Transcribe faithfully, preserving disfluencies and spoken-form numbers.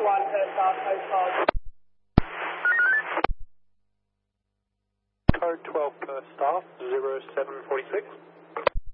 one per star, code twelve. Code twelve per staff, zero seven forty-six.